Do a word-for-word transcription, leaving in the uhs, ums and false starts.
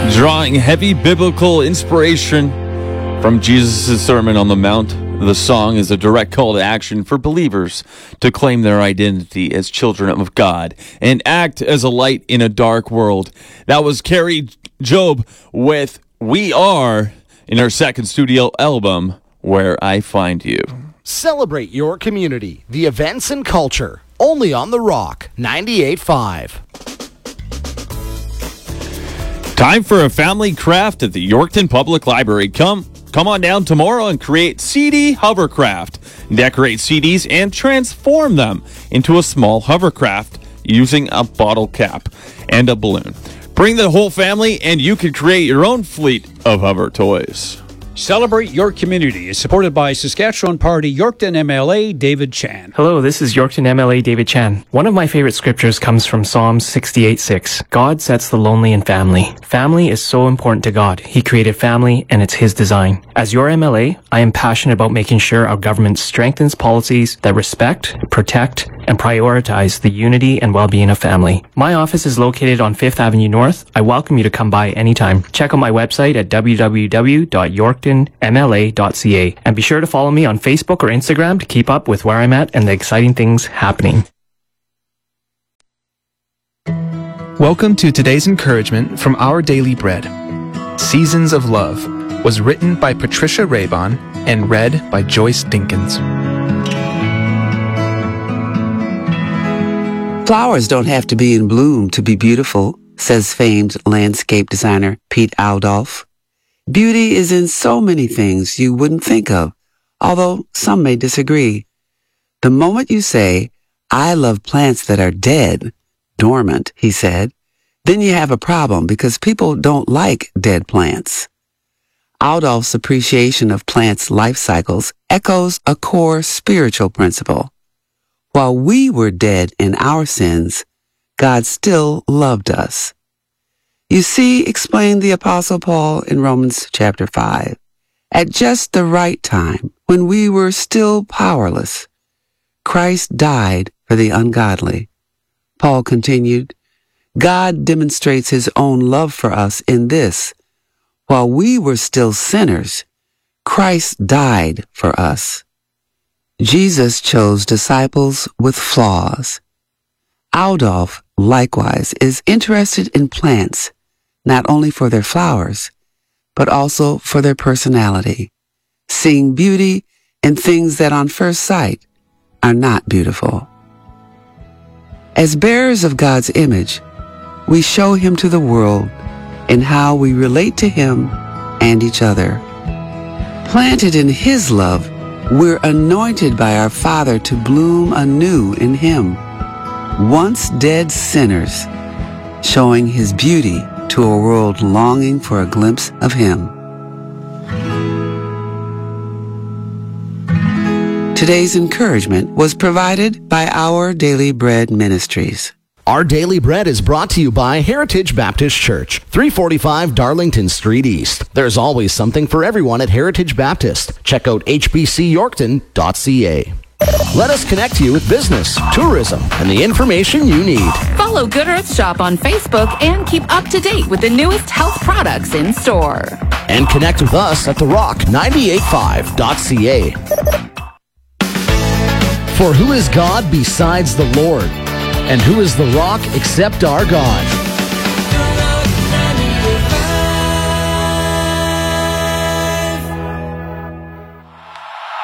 Drawing heavy biblical inspiration from Jesus' Sermon on the Mount, the song is a direct call to action for believers to claim their identity as children of God and act as a light in a dark world. That was Carrie Job with We Are in her second studio album, Where I Find You. Celebrate your community, the events and culture, only on The Rock ninety-eight point five. Time for a family craft at the Yorkton Public Library. Come come on down tomorrow and create C D hovercraft. Decorate C Ds and transform them into a small hovercraft using a bottle cap and a balloon. Bring the whole family and you can create your own fleet of hover toys. Celebrate your community is supported by Saskatchewan Party Yorkton M L A David Chan. Hello, this is Yorkton M L A David Chan. One of my favorite scriptures comes from Psalm sixty-eight six. God sets the lonely in family. Family is so important to God. He created family and it's His design. As your M L A, I am passionate about making sure our government strengthens policies that respect, protect, and prioritize the unity and well-being of family. My office is located on Fifth Avenue North. I welcome you to come by anytime. Check out my website at w w w dot yorkton m l a dot c a and be sure to follow me on Facebook or Instagram to keep up with where I'm at and the exciting things happening. Welcome to today's encouragement from Our Daily Bread. Seasons of Love was written by Patricia Raybon and read by Joyce Dinkins. Flowers don't have to be in bloom to be beautiful, says famed landscape designer Pete Aldolf. Beauty is in so many things you wouldn't think of, although some may disagree. The moment you say, I love plants that are dead, dormant, he said, then you have a problem because people don't like dead plants. Aldolf's appreciation of plants' life cycles echoes a core spiritual principle. While we were dead in our sins, God still loved us. You see, explained the Apostle Paul in Romans chapter five, at just the right time, when we were still powerless, Christ died for the ungodly. Paul continued, God demonstrates His own love for us in this. While we were still sinners, Christ died for us. Jesus chose disciples with flaws. Aldolf, likewise, is interested in plants, not only for their flowers, but also for their personality, seeing beauty in things that on first sight are not beautiful. As bearers of God's image, we show Him to the world in how we relate to Him and each other. Planted in His love, we're anointed by our Father to bloom anew in Him, once dead sinners, showing His beauty to a world longing for a glimpse of Him. Today's encouragement was provided by Our Daily Bread Ministries. Our Daily Bread is brought to you by Heritage Baptist Church, three forty-five Darlington Street East. There's always something for everyone at Heritage Baptist. Check out h b c yorkton dot c a. Let us connect you with business, tourism, and the information you need. Follow Good Earth Shop on Facebook and keep up to date with the newest health products in store. And connect with us at the rock ninety-eight point five dot c a. For who is God besides the Lord? And who is the rock except our God?